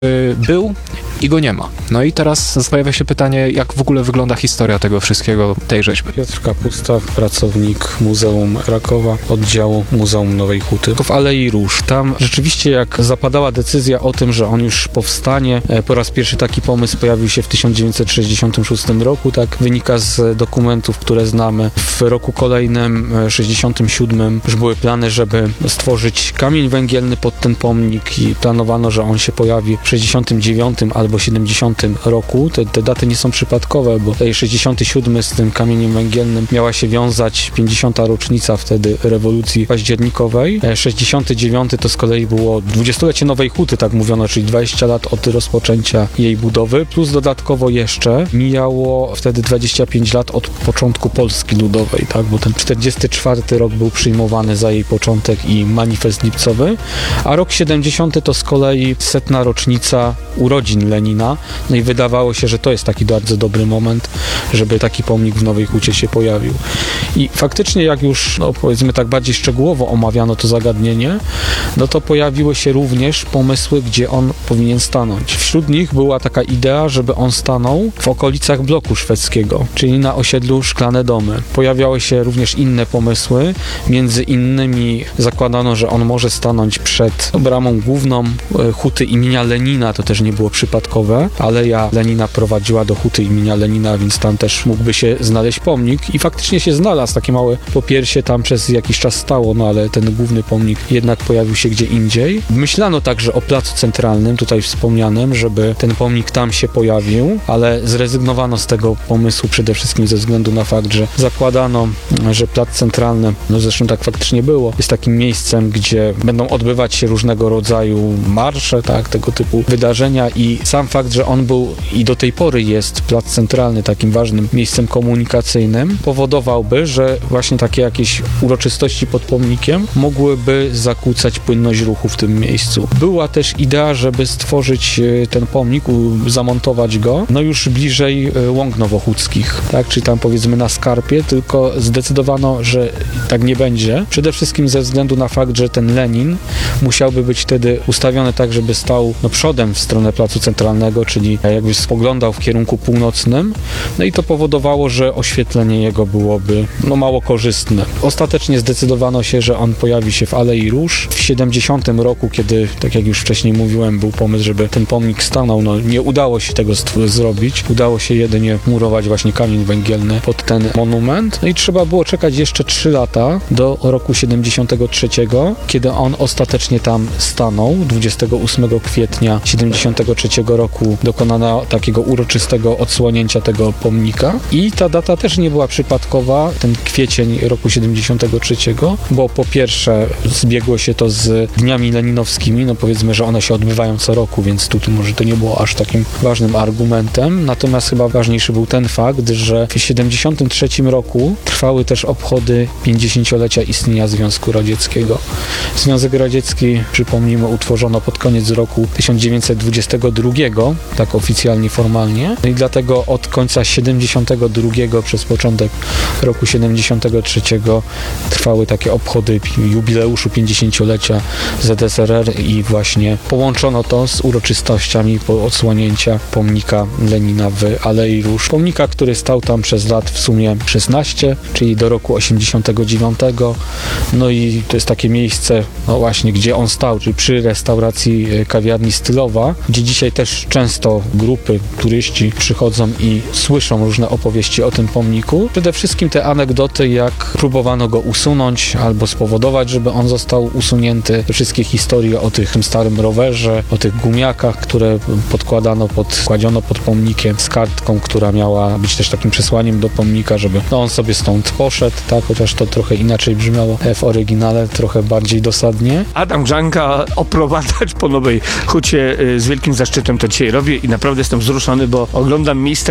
był i go nie ma. No i teraz pojawia się pytanie, jak w ogóle wygląda historia tego wszystkiego, tej rzeźby. Piotr Kapusta, pracownik Muzeum Rakowa, oddziału Muzeum Nowej Huty. W Alei Róż. Tam rzeczywiście jak zapadała decyzja o tym, że on już powstanie, po raz pierwszy taki pomysł pojawił się w 1966 roku, tak wynika z dokumentów, które znamy. W roku kolejnym, 67, już były plany, żeby stworzyć kamień węgielny pod ten pomnik i planowano, że on się pojawi w 69 albo 70 roku. Te daty nie są przypadkowe, bo tutaj 67 z tym kamieniem węgielnym miała się wiązać 50. rocznica wtedy rewolucji październikowej. 69 to z kolei było 20-lecie Nowej Huty, tak mówiono, czyli 20 lat od rozpoczęcia jej budowy, plus dodatkowo jeszcze mijało wtedy 25 lat od początku Polski Ludowej, tak, bo ten 44 rok był przyjmowany za jej początek i manifest lipcowy, a rok 70 to z kolei 100. rocznica urodzin Lenina, no i wydawało się, że to jest taki bardzo dobry moment, żeby taki pomnik w Nowej Hucie się pojawił. I faktycznie jak już, powiedzmy tak bardziej szczegółowo omawiano to zagadnienie, no to pojawiły się również pomysły, gdzie on powinien stanąć. Wśród nich była taka idea, żeby on stanął w okolicach bloku szwedzkiego, czyli na osiedlu Szklane Domy. Pojawiały się również inne pomysły, między innymi zakładano, że on może stanąć przed bramą główną Huty imienia Lenina, to też nie było przypadkowe. Aleja Lenina prowadziła do Huty imienia Lenina, więc tam też mógłby się znaleźć pomnik i faktycznie się znalazł. Takie małe popiersie tam przez jakiś czas stało, no ale ten główny pomnik jednak pojawił się gdzie indziej. Myślano także o placu centralnym, tutaj wspomnianym, żeby ten pomnik tam się pojawił, ale zrezygnowano z tego pomysłu przede wszystkim ze względu na fakt, że zakładano, że plac centralny, no zresztą tak faktycznie było, jest takim miejscem, gdzie będą odbywać się różnego rodzaju marsze, tak, tego typu wydarzenia i sam fakt, że on był i do tej pory jest plac centralny takim ważnym miejscem komunikacyjnym, powodowałby, że właśnie takie jakieś uroczystości pod pomnikiem mogłyby zakłócać płynność ruchu w tym miejscu. Była też idea, żeby stworzyć ten pomnik, zamontować go, no już bliżej Łąk Nowochódzkich, tak, czyli tam powiedzmy na Skarpie, tylko zdecydowano, że tak nie będzie. Przede wszystkim ze względu na fakt, że ten Lenin musiałby być wtedy ustawiony tak, żeby stał przodem w stronę placu centralnego, czyli jakby spoglądał w kierunku północnym, no i to powodowało, że oświetlenie jego byłoby mało korzystne. Ostatecznie zdecydowano się, że on pojawi się w Alei Róż. W 70 roku, kiedy, tak jak już wcześniej mówiłem, był pomysł, żeby ten pomnik stanął, no nie udało się tego zrobić. Udało się jedynie murować właśnie kamień węgielny pod ten monument. No i trzeba było czekać jeszcze 3 lata do roku 73, kiedy on ostatecznie tam stanął. 28 kwietnia 73 roku dokonano takiego uroczystego odsłonięcia tego pomnika i ta data też nie była przypadkowa, ten kwiecień roku 73, bo po pierwsze zbiegło się to z dniami leninowskimi, no powiedzmy, że one się odbywają co roku, więc tutaj może to nie było aż takim ważnym argumentem, natomiast chyba ważniejszy był ten fakt, że w 73 roku trwały też obchody 50-lecia istnienia Związku Radzieckiego. Związek Radziecki, przypomnijmy, utworzono pod koniec roku 1922, tak oficjalnie, formalnie. No i dlatego od końca 72 przez początek roku 73 trwały takie obchody jubileuszu 50-lecia ZSRR i właśnie połączono to z uroczystościami odsłonięcia pomnika Lenina w Alei Róż. Pomnika, który stał tam przez lat w sumie 16, czyli do roku 89. No i to jest takie miejsce, no właśnie, gdzie on stał, czyli przy restauracji kawiarni Stylowa, gdzie dzisiaj też często grupy, turyści przychodzą i słyszą różne opowieści o tym pomniku. Przede wszystkim te anegdoty, jak próbowano go usunąć albo spowodować, żeby on został usunięty. Wszystkie historie o tym starym rowerze, o tych gumiakach, które kładziono pod pomnikiem z kartką, która miała być też takim przesłaniem do pomnika, żeby on sobie stąd poszedł, tak, chociaż to trochę inaczej brzmiało w oryginale, trochę bardziej dosadnie. Adam Grzanka oprowadzać po Nowej Hucie z wielkim zaszczytem to dzisiaj robię i naprawdę jestem wzruszony, bo oglądam miejsca,